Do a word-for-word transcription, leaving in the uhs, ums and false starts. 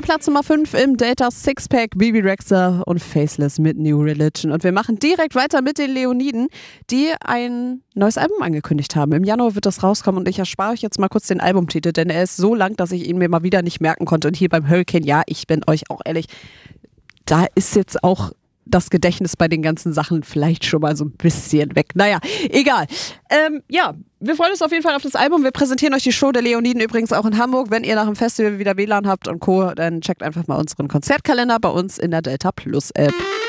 Platz Nummer fünf im Delta Sixpack, Bebe Rexha und Faceless mit New Religion. Und wir machen direkt weiter mit den Leoniden, die ein neues Album angekündigt haben. Im Januar wird das rauskommen und ich erspare euch jetzt mal kurz den Albumtitel, denn er ist so lang, dass ich ihn mir mal wieder nicht merken konnte. Und hier beim Hurricane, ja, ich bin euch auch ehrlich, da ist jetzt auch das Gedächtnis bei den ganzen Sachen vielleicht schon mal so ein bisschen weg. Naja, egal. Ähm, ja, wir freuen uns auf jeden Fall auf das Album. Wir präsentieren euch die Show der Leoniden übrigens auch in Hamburg. Wenn ihr nach dem Festival wieder W L A N habt und Co., dann checkt einfach mal unseren Konzertkalender bei uns in der Delta Plus App.